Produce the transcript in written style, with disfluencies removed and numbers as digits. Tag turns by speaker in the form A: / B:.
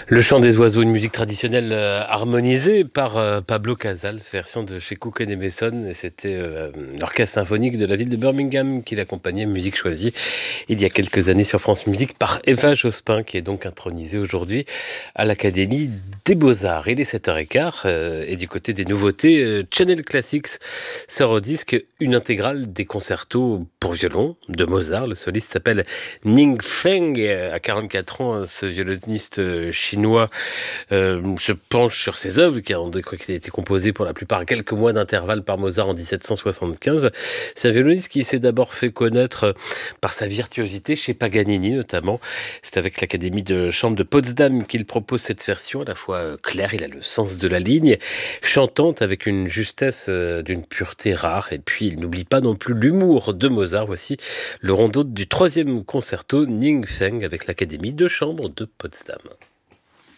A: Le chant des oiseaux, une musique traditionnelle harmonisée par Pablo Casals, version de chez Cook et Mason. Et c'était l'orchestre symphonique de la ville de Birmingham qui l'accompagnait, musique choisie il y a quelques années sur France Musique par Eva Jospin, qui est donc intronisée aujourd'hui à l'Académie des Beaux-Arts. Il est 7h15 et du côté des nouveautés, Channel Classics sort au disque une intégrale des concertos pour violon de Mozart. Le soliste s'appelle Ning Feng. À 44 ans, ce violoniste chinois se penche sur ses œuvres qui ont été composées pour la plupart à quelques mois d'intervalle par Mozart en 1775. C'est un violoniste qui s'est d'abord fait connaître par sa virtuosité chez Paganini notamment. C'est avec l'Académie de chant de Potsdam qu'il propose cette version à la fois claire, il a le sens de la ligne, chantante avec une justesse d'une pureté rare, et puis il n'oublie pas non plus l'humour de Mozart. Voici le rondeau du troisième concerto Ning Feng avec l'Académie de chambre de Potsdam.